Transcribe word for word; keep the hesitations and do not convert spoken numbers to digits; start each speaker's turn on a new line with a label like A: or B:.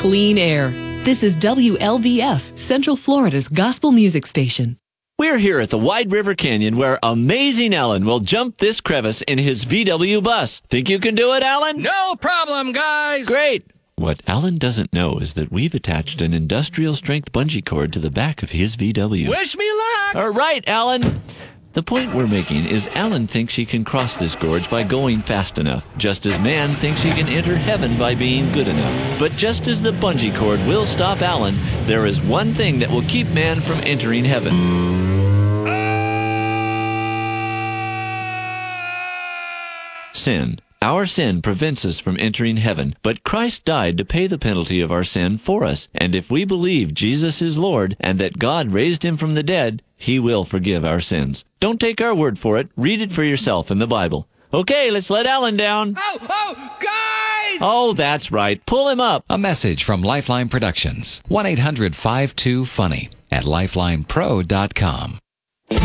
A: clean air. This is W L V F, Central Florida's gospel music station.
B: We're here at the Wide River Canyon where amazing Alan will jump this crevice in his V W bus. Think you can do it, Alan?
C: No problem, guys!
B: Great! What Alan doesn't know is that we've attached an industrial-strength bungee cord to the back of his V W.
C: Wish me luck!
B: All right, Alan! The point we're making is Alan thinks he can cross this gorge by going fast enough, just as man thinks he can enter heaven by being good enough. But just as the bungee cord will stop Alan, there is one thing that will keep man from entering heaven. Sin. Our sin prevents us from entering heaven, but Christ died to pay the penalty of our sin for us. And if we believe Jesus is Lord and that God raised him from the dead, he will forgive our sins. Don't take our word for it. Read it for yourself in the Bible. Okay, let's let Alan down.
C: Oh, oh, guys!
B: Oh, that's right. Pull him up.
D: A message from Lifeline Productions. one eight hundred five two funny at lifeline pro dot com.